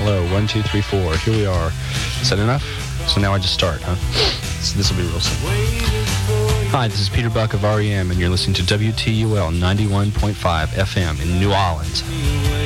hello, 1, 2, 3, 4. Here we are. Is that enough? So now I just start, huh? So this will be real simple. Hi, this is Peter Buck of REM, and you're listening to WTUL 91.5 FM in New Orleans.